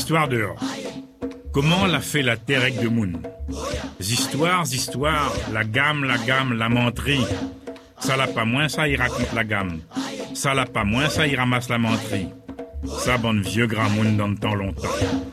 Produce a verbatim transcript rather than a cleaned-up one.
Histoire dehors. Comment l'a fait la terre avec de moun? Histoires, histoires, la gamme, la gamme, la menterie. Ça l'a pas moins, ça y raconte la gamme. Ça l'a pas moins, ça y ramasse la menterie. Ça, bonne vieux grand moun dans le temps longtemps.